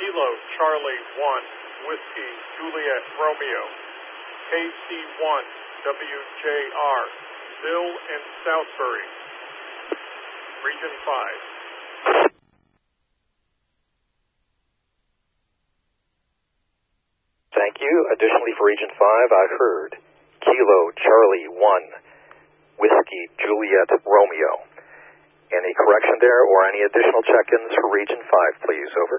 Kilo Charlie 1 Whiskey Juliet Romeo, KC1 WJR, Bill and Southbury, Region 5. Thank you. Additionally, for Region 5, I heard Kilo Charlie 1 Whiskey Juliet Romeo. Any correction there or any additional check-ins for Region 5, please? Over.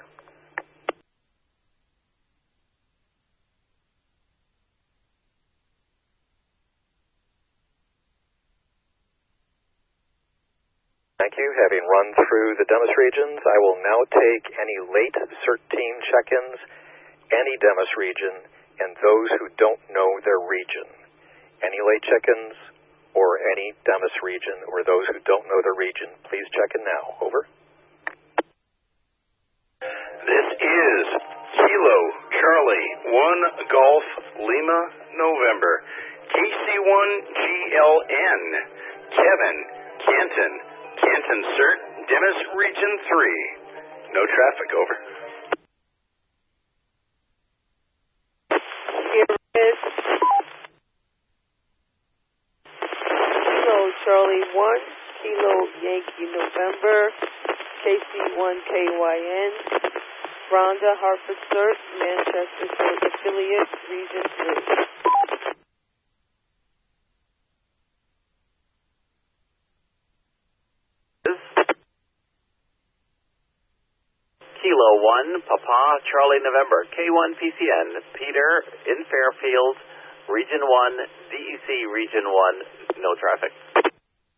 Thank you. Having run through the Demis regions, I will now take any late CERT team check-ins, any Demis region, and those who don't know their region. Any late check-ins or any Demis region or those who don't know their region, please check in now. Over. This is Kilo Charlie 1 Golf Lima November, KC1 GLN, Kevin Canton, Canton CERT, Demis Region 3. No traffic, over. Here is Kilo Charlie 1, Kilo Yankee November, KC1 KYN, Rhonda Hartford CERT, Manchester CERT Affiliate, Region 3. Kilo 1, Papa Charlie November, K1 PCN, Peter in Fairfield, Region 1, DEC Region 1, no traffic.